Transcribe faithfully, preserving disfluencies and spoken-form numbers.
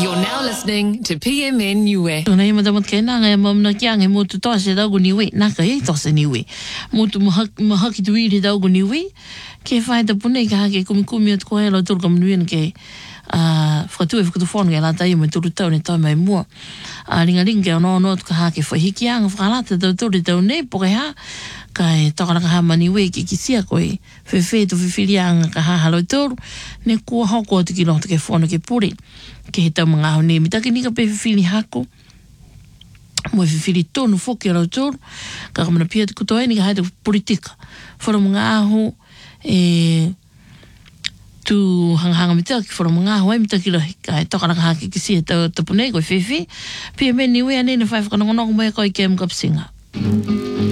You're now listening to P M N Niue. Tuna ima damat kena ngai mam na kia ngai motu toa se dau niwe na ka e toa se niwe. Motu mahaki tu iri dau niwe. Ke fai ta pune ka ke kumi kumi at koe lo tur kam nuin ke a fatu e fatu fon la ta ima tur tau ne ta mai mua. A ringa ringa no no ka ha ke fa hiki ang fa la ta tur tau ne po ha kai toka ka ha mani we ki kisia koe fe fe tu fifili ang ka ha halo tur ne ku ha ko te ki lo te ke fon ke puri ke he tau mga hone mi take nika pe fifili hako mo fifili tonu foki alo tur ka kamana pia te kutoe ni ka haida politika whara mga aho e tu hangahanga mi taki whara mga aho e mi taki la kai toka na ka haki kisia tau tapune koe fifi pia me niwe ane na whai whakanongonongo mai koe kem kapsinga